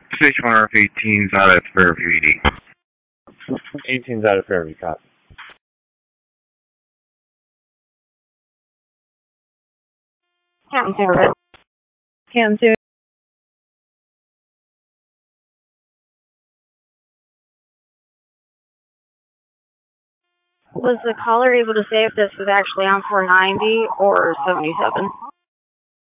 Station RF 18's out at Fairview ED. 18's out of Fairview, copy. Cam service. Cam service. Was the caller able to say if this was actually on 490 or 77?